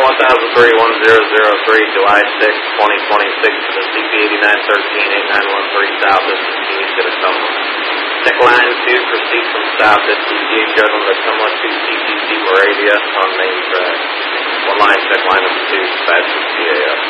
1003-1003, July 6, 2026, to the CP 8913-8913 South. This is Phoenix at Tacoma. Check line 2, proceed from south at CPA Judgment, Tacoma to CTC Moravia on main track. One line, check line number 2, dispatch to CAF.